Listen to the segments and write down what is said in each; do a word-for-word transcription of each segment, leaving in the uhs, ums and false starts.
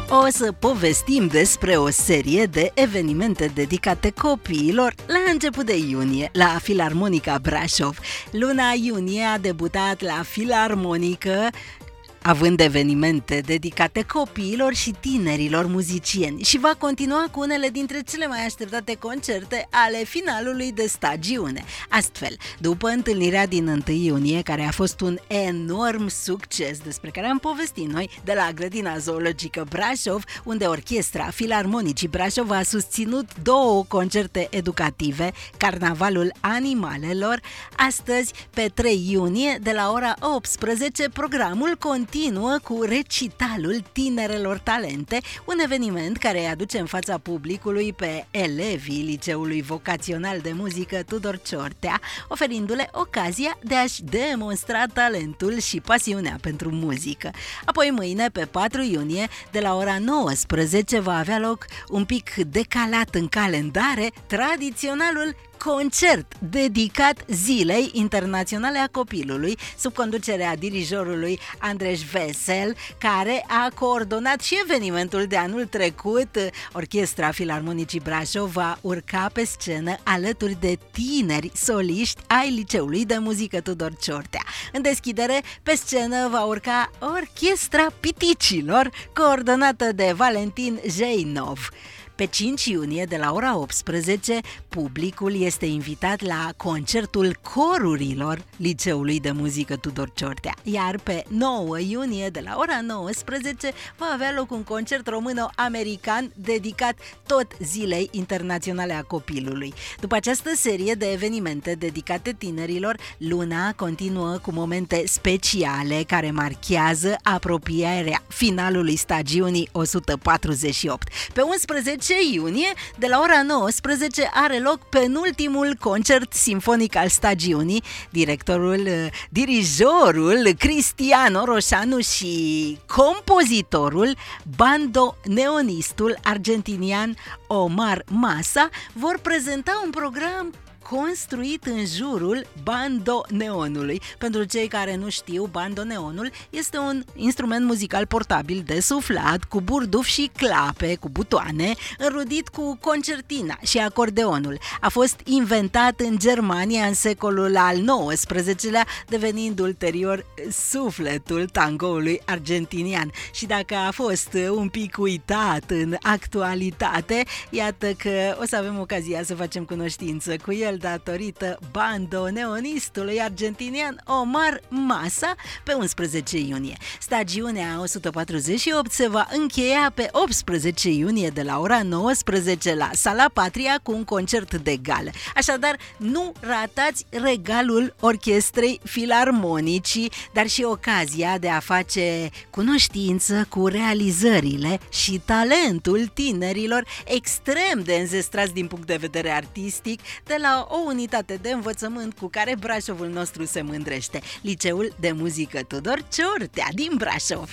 O să povestim despre o serie de evenimente dedicate copiilor la început de iunie, la Filarmonica Brașov. Luna iunie a debutat la Filarmonică, având evenimente dedicate copiilor și tinerilor muzicieni, și va continua cu unele dintre cele mai așteptate concerte ale finalului de stagiune. Astfel, după întâlnirea din întâi iunie, care a fost un enorm succes, despre care am povestit noi de la Grădina Zoologică Brașov, unde Orchestra Filarmonicii Brașov a susținut două concerte educative, Carnavalul Animalelor. Astăzi, pe trei iunie, de la ora optsprezece, programul continuă continuă cu recitalul Tinerelor Talente, un eveniment care îi aduce în fața publicului pe elevii Liceului Vocațional de Muzică Tudor Ciortea, oferindu-le ocazia de a-și demonstra talentul și pasiunea pentru muzică. Apoi mâine, pe patru iunie, de la ora nouăsprezece, va avea loc, un pic decalat în calendare, tradiționalul concert dedicat Zilei Internaționale a Copilului, sub conducerea dirijorului Andreș Vesel, care a coordonat și evenimentul de anul trecut. Orchestra Filarmonicii Brașov va urca pe scenă alături de tineri soliști ai Liceului de Muzică Tudor Ciortea. În deschidere, pe scenă va urca Orchestra Piticilor, coordonată de Valentin Jeinov. Pe cinci iunie, de la ora optsprezece, publicul este invitat la concertul corurilor Liceului de Muzică Tudor Ciortea, iar pe nouă iunie, de la ora nouăsprezece, va avea loc un concert româno-american dedicat tot Zilei Internaționale a Copilului. După această serie de evenimente dedicate tinerilor, luna continuă cu momente speciale care marchează apropierea finalului stagiunii o sută patruzeci și opt. Pe unsprezece iunie, de la ora nouăsprezece, are loc penultimul concert simfonic al stagiunii. Directorul, dirijorul Cristiano Roșanu și compozitorul, bandoneonistul argentinian Omar Massa, vor prezenta un program construit în jurul bandoneonului. Pentru cei care nu știu, bandoneonul este un instrument muzical portabil de suflat, cu burduf și clape, cu butoane, înrudit cu concertina și acordeonul. A fost inventat în Germania în secolul al nouăsprezecelea, devenind ulterior sufletul tangoului argentinian. Și dacă a fost un pic uitat în actualitate, iată că o să avem ocazia să facem cunoștință cu el datorită bandoneonistului argentinian Omar Massa pe unsprezece iunie. Stagiunea o sută patruzeci și opt se va încheia pe optsprezece iunie de la ora nouăsprezece la Sala Patria cu un concert de gală. Așadar, nu ratați regalul Orchestrei Filarmonicii, dar și ocazia de a face cunoștință cu realizările și talentul tinerilor extrem de înzestrați din punct de vedere artistic de la o unitate de învățământ cu care Brașovul nostru se mândrește, Liceul de Muzică Tudor Ciortea din Brașov.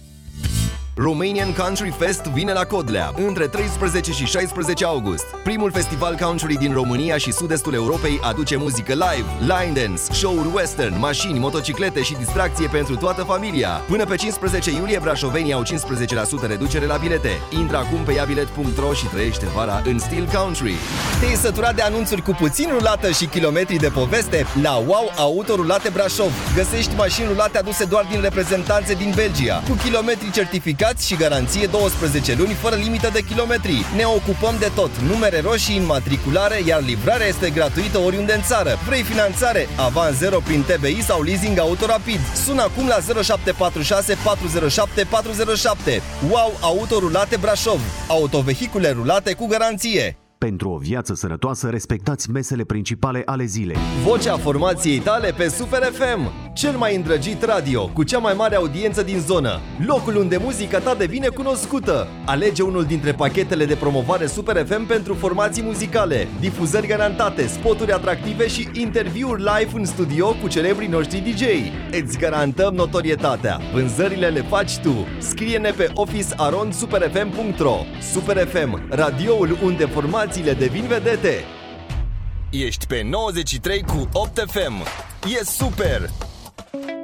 Romanian Country Fest vine la Codlea între treisprezece și șaisprezece august. Primul festival country din România și sud-estul Europei aduce muzică live, line dance, show-uri western, mașini, motociclete și distracție pentru toată familia. Până pe cincisprezece iulie, brașovenii au cincisprezece la sută reducere la bilete. Intră acum pe iabilet punct ro și trăiește vara în stil country. Te-ai săturat de anunțuri cu puțin rulată și kilometri de poveste? La Wow Auto Rulate Brașov găsești mașini rulate aduse doar din reprezentanțe din Belgia, cu kilometri certificați și garanție douăsprezece luni fără limită de kilometri. Ne ocupăm de tot, numere roșii, înmatriculare, iar livrarea este gratuită oriunde în țară. Vrei finanțare? Avans zero prin T B I sau leasing auto rapid? Sună acum la zero șapte patru șase patru zero șapte patru zero șapte. Wow Auto Rulate Brașov. Autovehicule rulate cu garanție. Pentru o viață sănătoasă, respectați mesele principale ale zilei. Vocea formației tale pe Super F M. Cel mai îndrăgit radio, cu cea mai mare audiență din zonă. Locul unde muzica ta devine cunoscută. Alege unul dintre pachetele de promovare Super F M pentru formații muzicale, difuzări garantate, spoturi atractive și interviuri live în studio cu celebrii noștri D J. Îți garantăm notorietatea. Vânzările le faci tu. Scrie-ne pe office arond super f m punct ro. Super F M, radioul unde formațiile devin vedete. Ești pe nouăzeci și trei cu opt F M. E super!